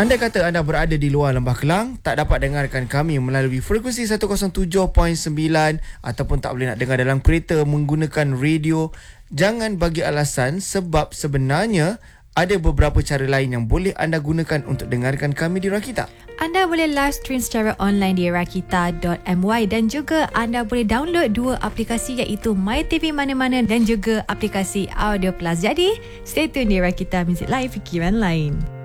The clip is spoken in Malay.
Anda kata anda berada di luar Lembah Kelang, tak dapat dengarkan kami melalui frekuensi 107.9 ataupun tak boleh nak dengar dalam kereta menggunakan radio. Jangan bagi alasan, sebab sebenarnya ada beberapa cara lain yang boleh anda gunakan untuk dengarkan kami di Rakita. Anda boleh live stream secara online di rakita.my dan juga anda boleh download dua aplikasi iaitu MyTV Mana-Mana dan juga aplikasi Audio Plus. Jadi, stay tune di Rakita Music Live, fikiran lain.